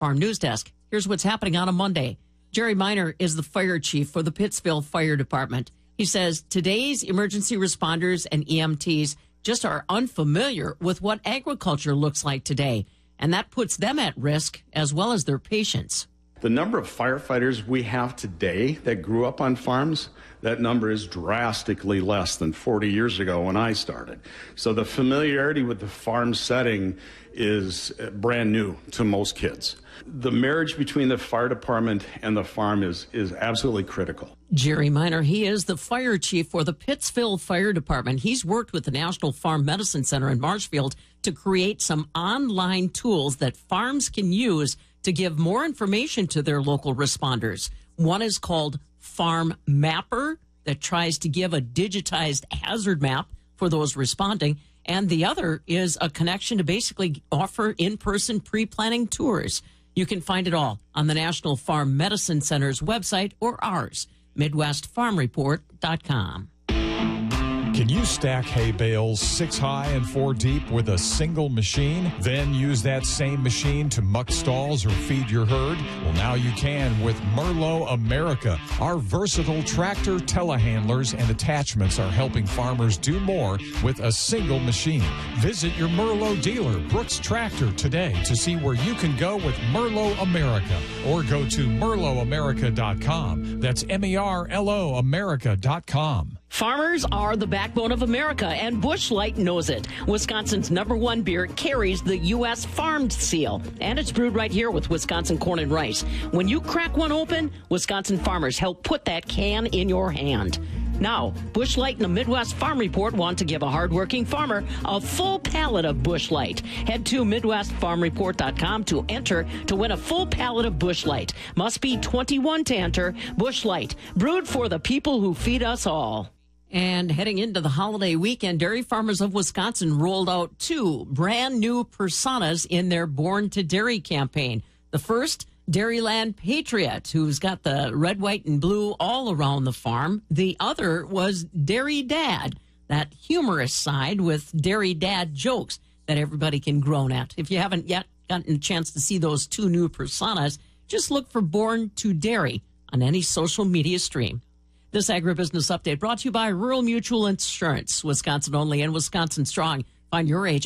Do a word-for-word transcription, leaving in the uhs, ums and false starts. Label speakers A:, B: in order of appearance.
A: Farm News Desk. Here's what's happening on a Monday. Jerry Miner is the fire chief for the Pittsville Fire Department. He says today's emergency responders and E M Ts just are unfamiliar with what agriculture looks like today, and that puts them at risk as well as their patients.
B: The number of firefighters we have today that grew up on farms, that number is drastically less than forty years ago when I started. So the familiarity with the farm setting is brand new to most kids. The marriage between the fire department and the farm is, is absolutely critical.
A: Jerry Miner, he is the fire chief for the Pittsville Fire Department. He's worked with the National Farm Medicine Center in Marshfield to create some online tools that farms can use to give more information to their local responders. One is called Farm Mapper, that tries to give a digitized hazard map for those responding. And the other is a connection to basically offer in-person pre-planning tours. You can find it all on the National Farm Medicine Center's website or ours, Midwest Farm Report dot com.
C: Can you stack hay bales six high and four deep with a single machine? Then use that same machine to muck stalls or feed your herd? Well, now you can with Merlo America. Our versatile tractor telehandlers and attachments are helping farmers do more with a single machine. Visit your Merlo dealer, Brooks Tractor, today to see where you can go with Merlo America, or go to merlo america dot com. That's M E R L O America dot com.
A: Farmers are the backbone of America, and Busch Light knows it. Wisconsin's number one beer carries the U S Farmed seal, and it's brewed right here with Wisconsin corn and rice. When you crack one open, Wisconsin farmers help put that can in your hand. Now, Busch Light and the Midwest Farm Report want to give a hardworking farmer a full pallet of Busch Light. Head to midwest farm report dot com to enter to win a full pallet of Busch Light. Must be twenty-one to enter. Busch Light, brewed for the people who feed us all. And heading into the holiday weekend, dairy farmers of Wisconsin rolled out two brand new personas in their Born to Dairy campaign. The first, Dairyland Patriot, who's got the red, white, and blue all around the farm. The other was Dairy Dad, that humorous side with Dairy Dad jokes that everybody can groan at. If you haven't yet gotten a chance to see those two new personas, just look for Born to Dairy on any social media stream. This agribusiness update brought to you by Rural Mutual Insurance, Wisconsin only and Wisconsin strong. Find your agent